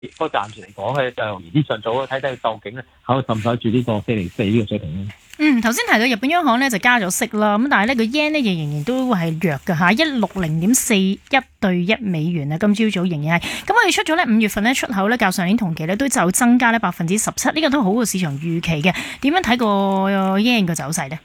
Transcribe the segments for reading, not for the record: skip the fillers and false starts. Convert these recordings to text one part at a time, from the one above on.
不過暫時嚟講咧，就言之尚早，睇睇究竟咧，可以滲透住呢個4.04呢個水平咧。 頭先提到日本央行咧就加咗息啦，咁但係呢個 yen 咧仍然都係弱嘅嚇，160.41對1美元啊，今朝早仍然係。咁我哋出咗咧5月份咧出口咧較上年同期咧都就增加咧17%，呢個都好過市場預期嘅。點樣睇個 yen 嘅走勢咧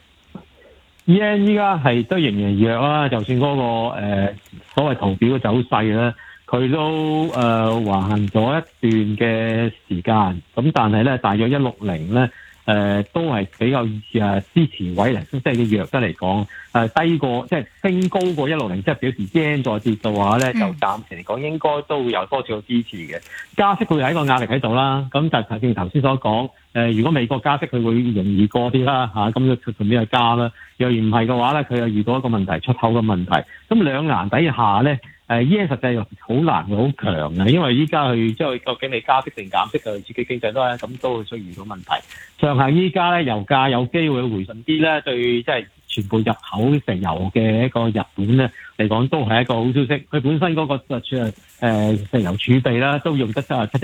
？yen 依家係都仍然弱啦，就算嗰個所謂圖表嘅走勢咧，佢都橫行咗一段嘅時間，咁但係咧大約160咧。都係比較支持位嚟，即係嘅弱得嚟講，低過即係升高過160，即係表示 yen 再跌嘅話咧，就暫時嚟講應該都會有多少支持嘅。加息會有一個壓力喺度啦，咁就正如頭先所講，如果美國加息佢會容易過啲啦嚇，咁就順便去加啦。若然唔係嘅話咧，佢又遇到一個問題，出口嘅問題。咁兩難底下咧，yen 實際又好難會好強嘅，因為依家佢即係究竟你加息定減息嘅刺激經濟都係咁，都會需遇到問題。上行依家咧，油價有機會回順啲咧，對即係全部入口石油嘅一個日本咧嚟講，都係一個好消息。佢本身嗰個石油儲備啦，都用得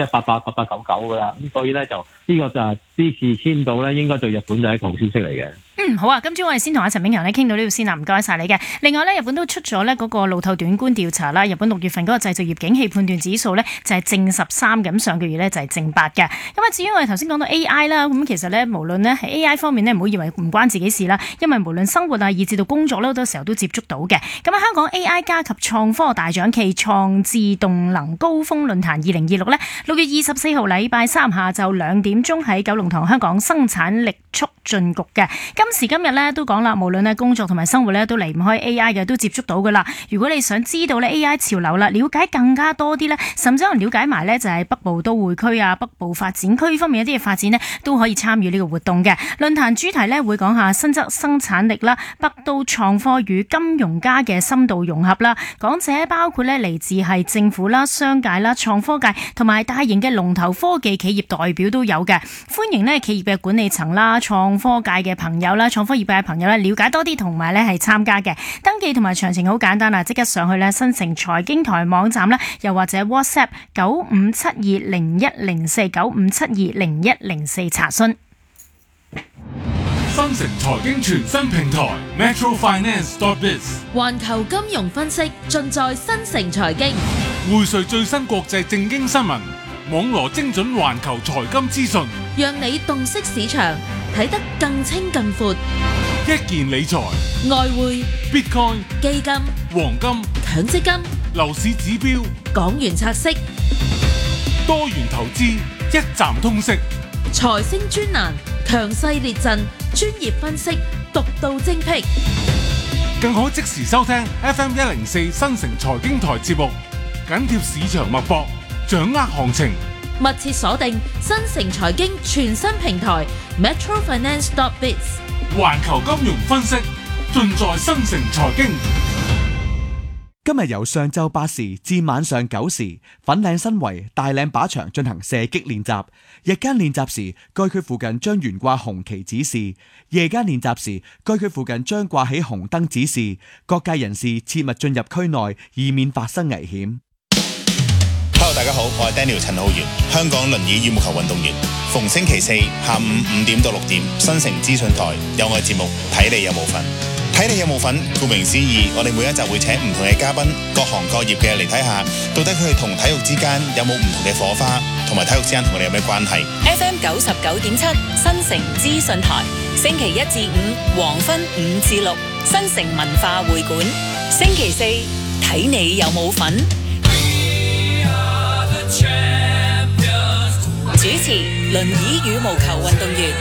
77888899噶啦，咁所以咧就呢個就係呢次簽到咧，應該對日本就係一個好消息嚟嘅。 好啊，今朝我哋先同阿陳炳強咧傾到呢度先啦，唔該晒你嘅。另外咧，日本都出咗咧嗰個路透短觀調查啦，日本6月份嗰個製造業景氣判斷指數咧就係正13，咁上個月咧就係正8嘅。咁啊，至於我哋頭先講到 AI 啦，咁其實咧無論咧喺 AI 方面咧，唔好以為唔關自己事啦，因為無論生活啊，以至到工作咧，好多時候都接觸到嘅。咁喺香港 AI 加及創科大獎暨創智動能高峰論壇2026咧，6月24號禮拜三下晝2點鐘喺九龍塘香港生產力促進局嘅。今時今日咧都講啦，無論係工作同埋生活咧都離唔開 AI 嘅，都接觸到噶啦。如果你想知道咧 AI 潮流啦，了解更加多啲咧，甚至可能了解埋咧就係北部都會區啊、北部發展區方面一啲嘅發展咧，都可以參與呢個活動嘅。論壇主題咧會講下新質生產力啦、北都創科與金融家嘅深度融合啦。講者包括咧嚟自係政府啦、商界啦、創科界同埋大型嘅龍頭科技企業代表都有嘅。歡迎咧企業嘅管理層啦、創科界嘅朋友啦、創科業界嘅朋友咧，了解多啲同埋咧係參加嘅。登記同埋詳情好簡單啊，即刻上去咧新城財經台網站啦，又或者 WhatsApp 9572010495720104查詢。 新城財經全新平台 metrofinance.biz， 環球金融分析盡在新城財經， 匯萃最新國際政經新聞，網羅精準環球財金資訊， 讓你洞悉市場，睇得更清更闊。 一鍵理財、 外匯、 Bitcoin、 基金、 黃金、 強積金、 樓市指標、 港元拆息、 多元投資，一站通識。 財星專欄，強勢列陣，專業分析，獨到精闢。 更可即時收聽 FM104新城財經台節目，緊貼市場脈搏，掌握行情。 密切鎖定新城財經全新平台 metrofinance.biz， 環球金融分析盡在新城財經。 今日由上晝8時至晚上9時，粉嶺新圍大嶺靶場進行射擊練習。日間練習時，該區附近將懸掛紅旗指示；夜間練習時，該區附近將掛起紅燈指示。各界人士切勿進入區內，以免發生危險。 Hello， 大家好，我係 Daniel 陳浩源，香港輪椅羽毛球運動員。逢星期四下午5點到6點，新城資訊台有我嘅節目，睇你有冇份。睇你有冇份，顧名思義，我哋每一集會請唔同嘅嘉賓，各行各業嘅嚟睇下，到底佢哋同體育之間有冇唔同嘅火花，同埋體育之間同我哋有咩關係。 FM 99.7新城資訊台，星期1至5黃昏5至6，新城文化會館。星期四睇你有冇份。主持輪椅羽毛球運動員